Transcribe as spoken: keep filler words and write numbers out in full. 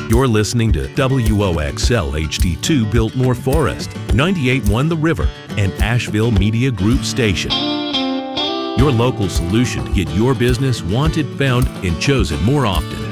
You're listening to W O X L H D two Biltmore Forest, ninety-eight point one The River, and Asheville Media Group Station. Your local solution to get your business wanted, found, and chosen more often.